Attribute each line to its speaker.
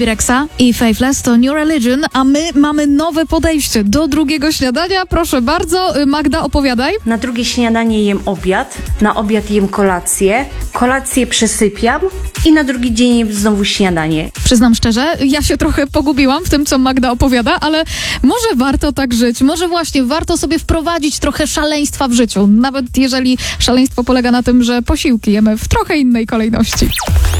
Speaker 1: Rexa i Faithless to New Religion, a my mamy nowe podejście do drugiego śniadania. Proszę bardzo, Magda, opowiadaj.
Speaker 2: Na drugie śniadanie jem obiad, na obiad jem kolację przesypiam i na drugi dzień jem znowu śniadanie.
Speaker 1: Przyznam szczerze, ja się trochę pogubiłam w tym, co Magda opowiada, ale może warto tak żyć, może właśnie warto sobie wprowadzić trochę szaleństwa w życiu, nawet jeżeli szaleństwo polega na tym, że posiłki jemy w trochę innej kolejności.